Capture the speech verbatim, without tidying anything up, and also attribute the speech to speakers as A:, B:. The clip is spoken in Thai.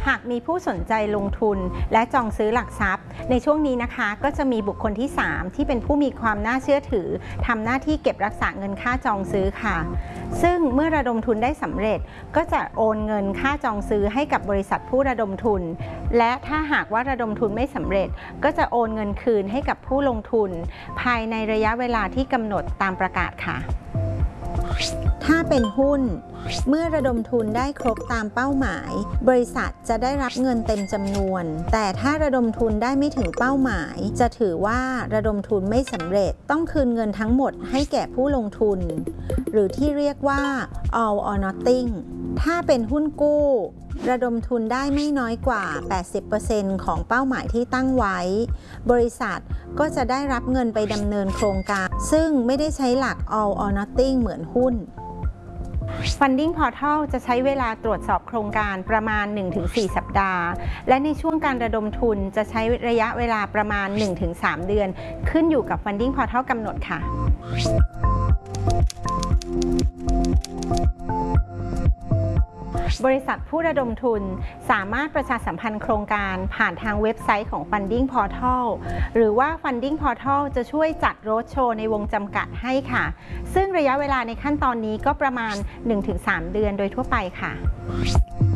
A: หากมีผู้สนใจลงทุนและจองซื้อหลักทรัพย์ในช่วงนี้นะคะก็จะมีบุคคลที่สามที่เป็นผู้มีความน่าเชื่อถือทำหน้าที่เก็บรักษาเงินค่าจองซื้อค่ะซึ่งเมื่อระดมทุนได้สำเร็จก็จะโอนเงินค่าจองซื้อให้กับบริษัทผู้ระดมทุนและถ้าหากว่าระดมทุนไม่สำเร็จก็จะโอนเงินคืนให้กับผู้ลงทุนภายในระยะเวลาที่กำหนดตามประกาศค่ะถ้าเป็นหุ้นเมื่อระดมทุนได้ครบตามเป้าหมายบริษัทจะได้รับเงินเต็มจำนวนแต่ถ้าระดมทุนได้ไม่ถึงเป้าหมายจะถือว่าระดมทุนไม่สำเร็จต้องคืนเงินทั้งหมดให้แก่ผู้ลงทุนหรือที่เรียกว่า all or nothing ถ้าเป็นหุ้นกู้ระดมทุนได้ไม่น้อยกว่า แปดสิบเปอร์เซ็นต์ ของเป้าหมายที่ตั้งไว้บริษัทก็จะได้รับเงินไปดำเนินโครงการซึ่งไม่ได้ใช้หลัก all or nothing เหมือนหุ้น Funding Portal จะใช้เวลาตรวจสอบโครงการประมาณ หนึ่งถึงสี่ สัปดาห์และในช่วงการระดมทุนจะใช้ระยะเวลาประมาณ หนึ่งถึงสาม เดือนขึ้นอยู่กับ Funding Portal กำหนดค่ะบริษัทผู้ระดมทุนสามารถประชาสัมพันธ์โครงการผ่านทางเว็บไซต์ของ Funding Portal หรือว่า Funding Portal จะช่วยจัดโรดโชว์ในวงจำกัดให้ค่ะซึ่งระยะเวลาในขั้นตอนนี้ก็ประมาณ หนึ่งถึงสาม เดือนโดยทั่วไปค่ะ